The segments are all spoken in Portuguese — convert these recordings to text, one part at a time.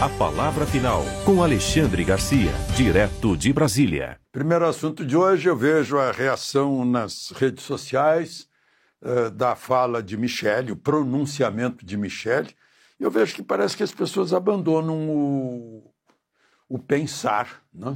A palavra final, com Alexandre Garcia, direto de Brasília. Primeiro assunto de hoje, eu vejo a reação nas redes sociais da fala de Michele, o pronunciamento de Michele. Eu vejo que parece que as pessoas abandonam o pensar, né?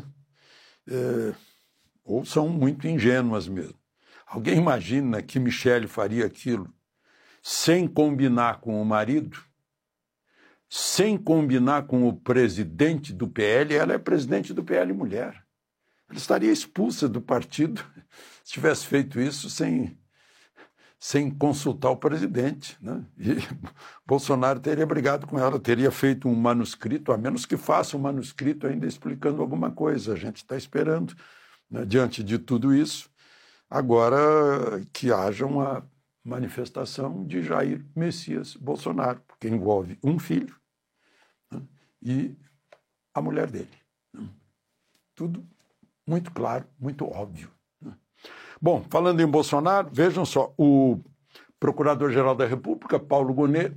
Ou são muito ingênuas mesmo. Alguém imagina que Michele faria aquilo sem combinar com o marido? Sem combinar com o presidente do PL? Ela é presidente do PL mulher. Ela estaria expulsa do partido se tivesse feito isso sem consultar o presidente, né? E Bolsonaro teria brigado com ela, teria feito um manuscrito, a menos que faça um manuscrito ainda explicando alguma coisa. A gente está esperando, né, diante de tudo isso, agora que haja uma manifestação de Jair Messias Bolsonaro, porque envolve um filho, né, e a mulher dele. Né? Tudo muito claro, muito óbvio. Né? Bom, falando em Bolsonaro, vejam só, o Procurador-Geral da República, Paulo Gonet,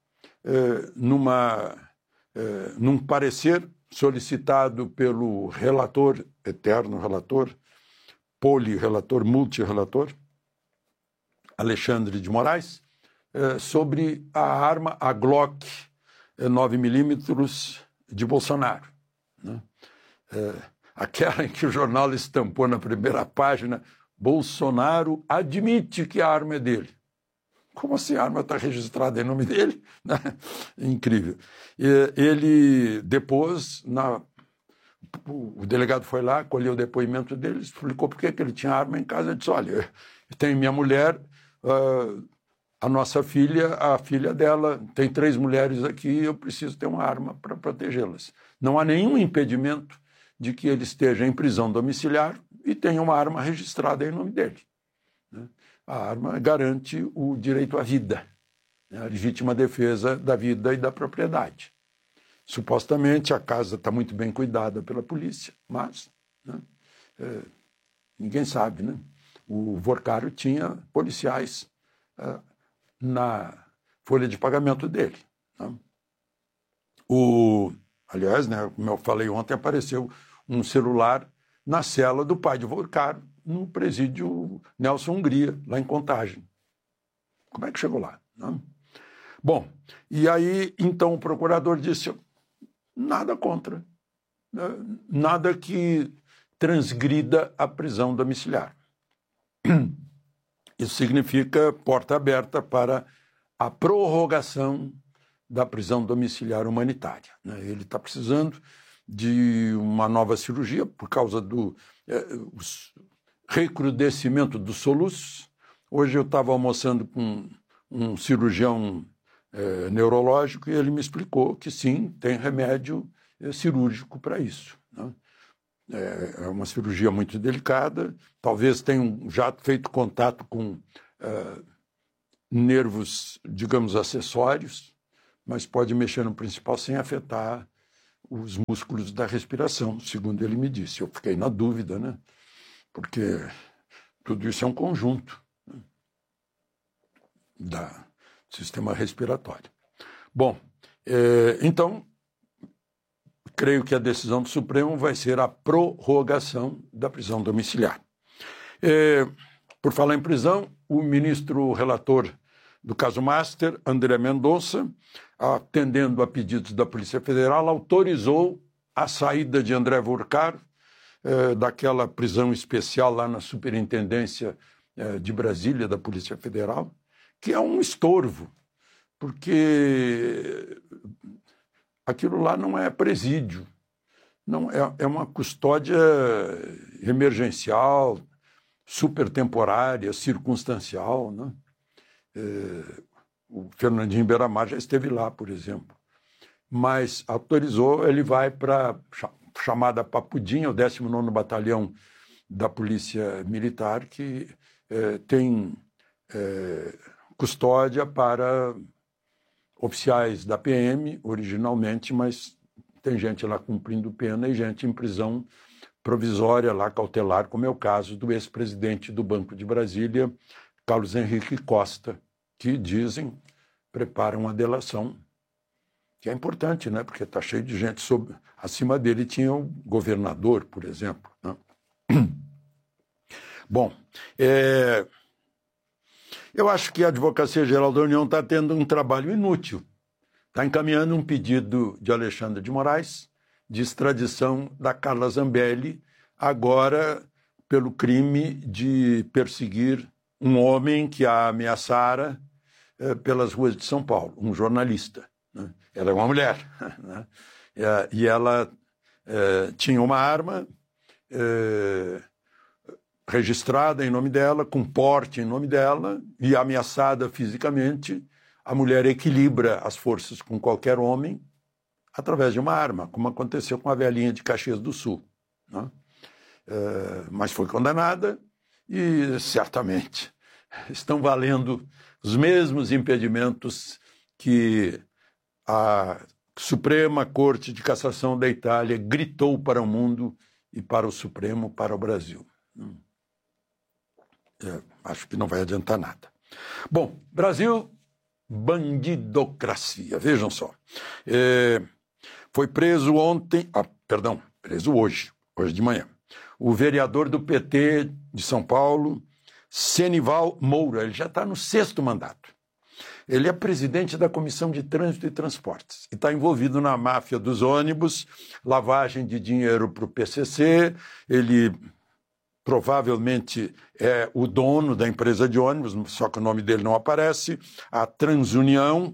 num parecer solicitado pelo relator, eterno relator, polirrelator, multirrelator, Alexandre de Moraes, sobre a arma, a Glock 9mm de Bolsonaro. Né? Aquela em que o jornal estampou na primeira página, Bolsonaro admite que a arma é dele. Como assim a arma está registrada em nome dele? Incrível. Ele depois, o delegado foi lá, colheu o depoimento dele, explicou por que ele tinha arma em casa. Ele disse, olha, eu tenho minha mulher, a nossa filha, a filha dela, tem 3 mulheres aqui, eu preciso ter uma arma para protegê-las. Não há nenhum impedimento de que ele esteja em prisão domiciliar e tenha uma arma registrada em nome dele. A arma garante o direito à vida, a legítima defesa da vida e da propriedade. Supostamente a casa está muito bem cuidada pela polícia, mas ninguém sabe, né? O Vorcário tinha policiais na folha de pagamento dele. Né? Aliás, né, como eu falei ontem, apareceu um celular na cela do pai de Vorcário, no presídio Nelson Hungria, lá em Contagem. Como é que chegou lá? Né? Bom, e aí, então, o procurador disse, nada contra, nada que transgrida a prisão domiciliar. Isso significa porta aberta para a prorrogação da prisão domiciliar humanitária. Ele está precisando de uma nova cirurgia por causa do recrudescimento dos soluços. Hoje eu estava almoçando com um cirurgião neurológico e ele me explicou que sim, tem remédio cirúrgico para isso. Né? É uma cirurgia muito delicada, talvez tenham já feito contato com nervos, digamos, acessórios, mas pode mexer no principal sem afetar os músculos da respiração, segundo ele me disse. Eu fiquei na dúvida, né? Porque tudo isso é um conjunto, né, do sistema respiratório. Bom, então, creio que a decisão do Supremo vai ser a prorrogação da prisão domiciliar. Por falar em prisão, o ministro relator do caso Master, André Mendonça, atendendo a pedidos da Polícia Federal, autorizou a saída de André Vorcário daquela prisão especial lá na Superintendência de Brasília, da Polícia Federal, que é um estorvo, porque aquilo lá não é presídio, não é uma custódia emergencial, supertemporária, circunstancial, né? O Fernandinho Beiramar já esteve lá, por exemplo. Mas autorizou, ele vai para a chamada Papudinha, o 19º Batalhão da Polícia Militar, que tem custódia para oficiais da PM, originalmente, mas tem gente lá cumprindo pena e gente em prisão provisória, lá cautelar, como é o caso do ex-presidente do Banco de Brasília, Carlos Henrique Costa, que dizem, preparam a delação que é importante, né? Porque está cheio de gente acima dele tinha o governador, por exemplo, né? Bom, eu acho que a Advocacia Geral da União está tendo um trabalho inútil. Está encaminhando um pedido de Alexandre de Moraes de extradição da Carla Zambelli, agora pelo crime de perseguir um homem que a ameaçara pelas ruas de São Paulo, um jornalista, né? Ela é uma mulher, né? E ela tinha uma arma registrada em nome dela, com porte em nome dela, e ameaçada fisicamente. A mulher equilibra as forças com qualquer homem através de uma arma, como aconteceu com a velhinha de Caxias do Sul, né? Mas foi condenada e certamente estão valendo os mesmos impedimentos que a Suprema Corte de Cassação da Itália gritou para o mundo e para o Supremo, para o Brasil. Acho que não vai adiantar nada. Bom, Brasil, bandidocracia. Vejam só. Foi preso preso hoje de manhã, o vereador do PT de São Paulo, Senival Moura. Ele já está no 6º mandato. Ele é presidente da Comissão de Trânsito e Transportes e está envolvido na máfia dos ônibus, lavagem de dinheiro para o PCC. Ele provavelmente é o dono da empresa de ônibus, só que o nome dele não aparece. A Transunião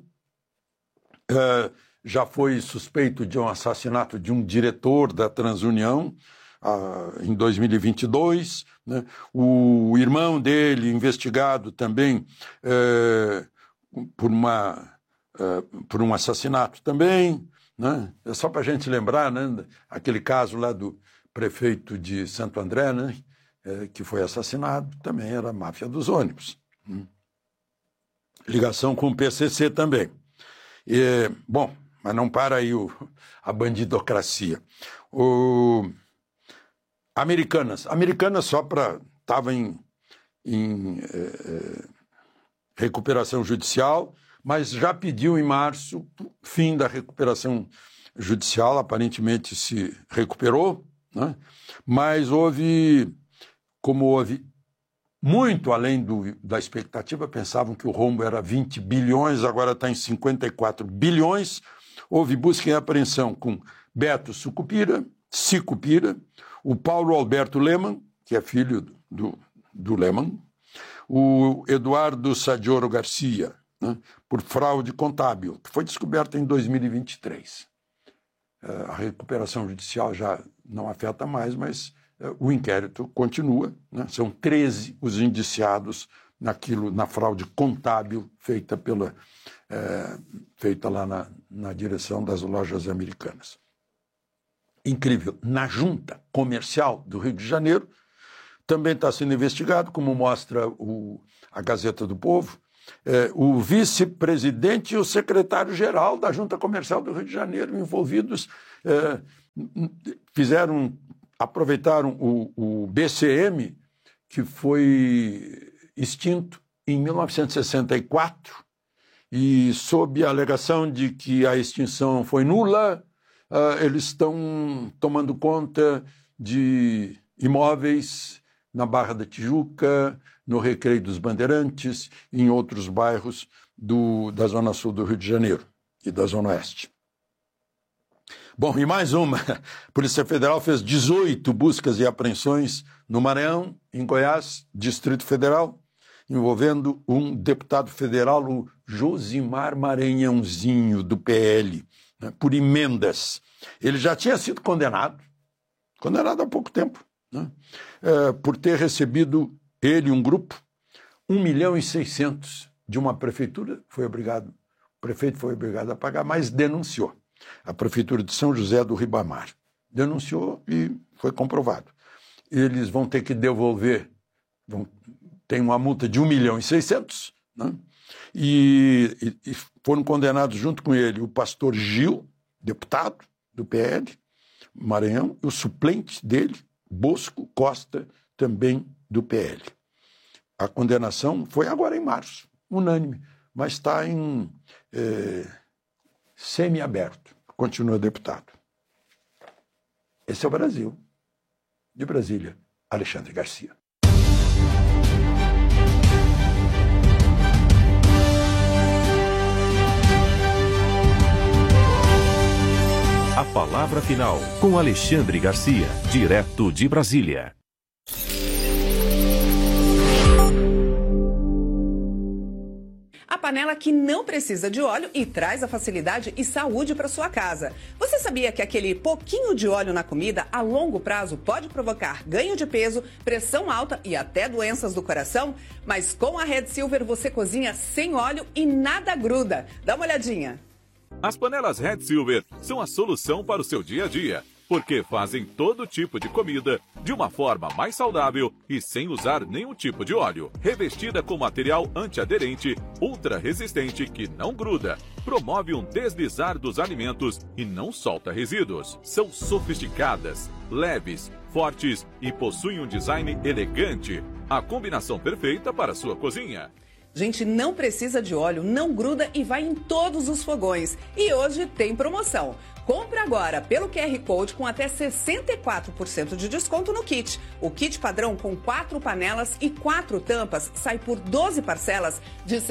já foi suspeito de um assassinato de um diretor da Transunião em 2022, né? O irmão dele, investigado também por um assassinato também, né? É só para a gente lembrar, né? Aquele caso lá do prefeito de Santo André, né? Que foi assassinado, também era a máfia dos ônibus. Ligação com o PCC também. Bom, mas não para aí a bandidocracia. Americanas estava em recuperação judicial, mas já pediu em março fim da recuperação judicial, aparentemente se recuperou, né? Mas como houve muito além da expectativa, pensavam que o rombo era 20 bilhões, agora está em 54 bilhões. Houve busca e apreensão com Beto Sicupira, o Paulo Alberto Leman, que é filho do Leman, o Eduardo Sadioro Garcia, né, por fraude contábil, que foi descoberta em 2023. A recuperação judicial já não afeta mais, mas o inquérito continua, né? São 13 os indiciados na fraude contábil feita lá na direção das lojas Americanas. Incrível. Na Junta Comercial do Rio de Janeiro também está sendo investigado, como mostra a Gazeta do Povo, o vice-presidente e o secretário-geral da Junta Comercial do Rio de Janeiro envolvidos, aproveitaram o BCM, que foi extinto em 1964, e sob a alegação de que a extinção foi nula, eles estão tomando conta de imóveis na Barra da Tijuca, no Recreio dos Bandeirantes e em outros bairros da Zona Sul do Rio de Janeiro e da Zona Oeste. Bom, e mais uma. A Polícia Federal fez 18 buscas e apreensões no Maranhão, em Goiás, Distrito Federal, envolvendo um deputado federal, o Josimar Maranhãozinho, do PL, né, por emendas. Ele já tinha sido condenado há pouco tempo, né, por ter recebido, ele e um grupo, 1.600.000 de uma prefeitura, o prefeito foi obrigado a pagar, mas denunciou. A Prefeitura de São José do Ribamar denunciou e foi comprovado. Eles vão ter que devolver, tem uma multa de 1.600.000, né? E foram condenados junto com ele o pastor Gil, deputado do PL, Maranhão, e o suplente dele, Bosco Costa, também do PL. A condenação foi agora em março, unânime, mas está semiaberto. Continua deputado. Esse é o Brasil. De Brasília, Alexandre Garcia. A palavra final com Alexandre Garcia, direto de Brasília. A panela que não precisa de óleo e traz a facilidade e saúde para sua casa. Você sabia que aquele pouquinho de óleo na comida a longo prazo pode provocar ganho de peso, pressão alta e até doenças do coração? Mas com a Red Silver você cozinha sem óleo e nada gruda. Dá uma olhadinha. As panelas Red Silver são a solução para o seu dia a dia, porque fazem todo tipo de comida de uma forma mais saudável e sem usar nenhum tipo de óleo. Revestida com material antiaderente, ultra resistente que não gruda, promove um deslizar dos alimentos e não solta resíduos. São sofisticadas, leves, fortes e possuem um design elegante. A combinação perfeita para a sua cozinha. Gente, não precisa de óleo, não gruda e vai em todos os fogões. E hoje tem promoção. Compre agora pelo QR Code com até 64% de desconto no kit. O kit padrão com 4 panelas e 4 tampas sai por 12 parcelas de R$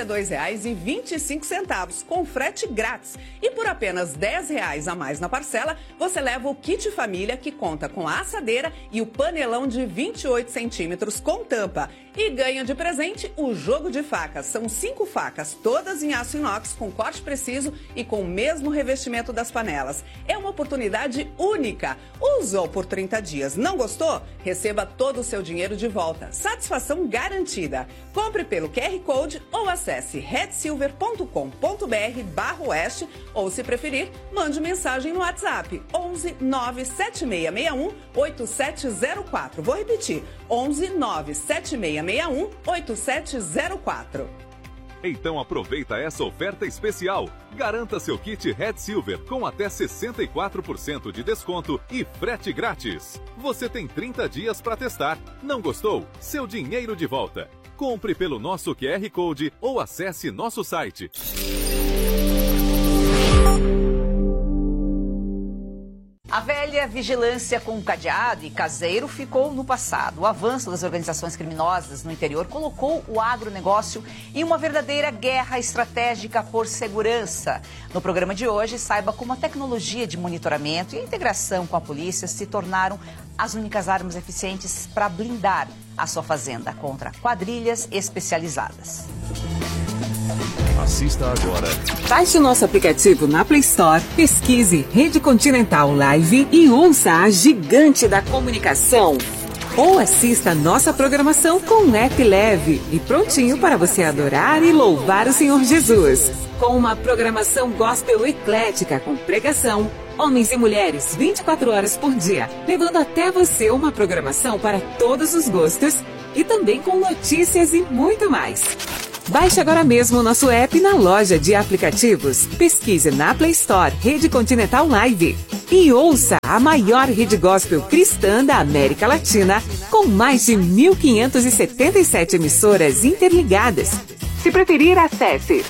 62,25 com frete grátis. E por apenas R$ 10 a mais na parcela, você leva o kit família que conta com a assadeira e o panelão de 28 centímetros com tampa. E ganha de presente o jogo de facas. São 5 facas, todas em aço inox com corte preciso e com o mesmo revestimento das panelas. É uma oportunidade única. Usou por 30 dias, não gostou? Receba todo o seu dinheiro de volta. Satisfação garantida. Compre pelo QR Code ou acesse redsilver.com.br/oeste ou, se preferir, mande mensagem no WhatsApp 11 97661 8704. Vou repetir, 11 97661 8704. Então aproveita essa oferta especial. Garanta seu kit Red Silver com até 64% de desconto e frete grátis. Você tem 30 dias para testar. Não gostou? Seu dinheiro de volta. Compre pelo nosso QR Code ou acesse nosso site. A velha vigilância com cadeado e caseiro ficou no passado. O avanço das organizações criminosas no interior colocou o agronegócio em uma verdadeira guerra estratégica por segurança. No programa de hoje, saiba como a tecnologia de monitoramento e a integração com a polícia se tornaram as únicas armas eficientes para blindar a sua fazenda contra quadrilhas especializadas. Assista agora. Baixe o nosso aplicativo na Play Store, pesquise Rede Continental Live e ouça a gigante da comunicação. Ou assista a nossa programação com um app leve e prontinho para você adorar e louvar o Senhor Jesus. Com uma programação gospel eclética com pregação, homens e mulheres 24 horas por dia, levando até você uma programação para todos os gostos e também com notícias e muito mais. Baixe agora mesmo o nosso app na loja de aplicativos. Pesquise na Play Store Rede Continental Live e ouça a maior rede gospel cristã da América Latina, com mais de 1.577 emissoras interligadas. Se preferir, acesse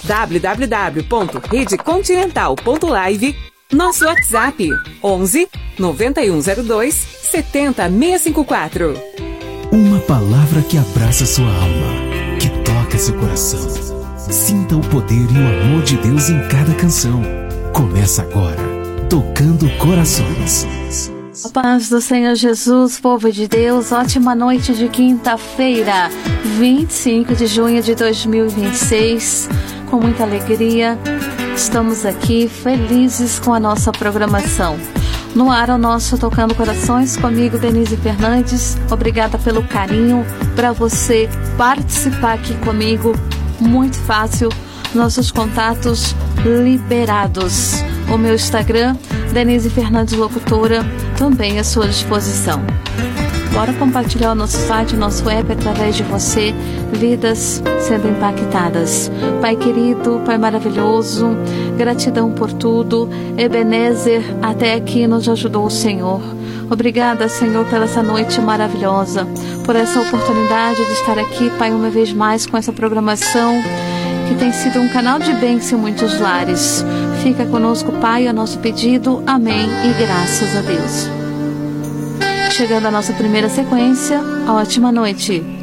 www.redecontinental.live, nosso WhatsApp 11 9102 70654. Uma palavra que abraça sua alma, que toca seu coração. Sinta o poder e o amor de Deus em cada canção. Começa agora, Tocando Corações. A paz do Senhor Jesus, povo de Deus, ótima noite de quinta-feira, 25 de junho de 2026. Com muita alegria, estamos aqui felizes com a nossa programação. No ar, o nosso Tocando Corações, comigo, Denise Fernandes. Obrigada pelo carinho, para você participar aqui comigo. Muito fácil, nossos contatos liberados. O meu Instagram, Denise Fernandes Locutora, também à sua disposição. Bora compartilhar o nosso site, o nosso app através de você, vidas sendo impactadas. Pai querido, Pai maravilhoso, gratidão por tudo. Ebenezer, até aqui nos ajudou o Senhor. Obrigada, Senhor, pela essa noite maravilhosa, por essa oportunidade de estar aqui, Pai, uma vez mais com essa programação que tem sido um canal de bênção em muitos lares. Fica conosco, Pai, é o nosso pedido. Amém e graças a Deus. Chegando à nossa primeira sequência, ótima noite.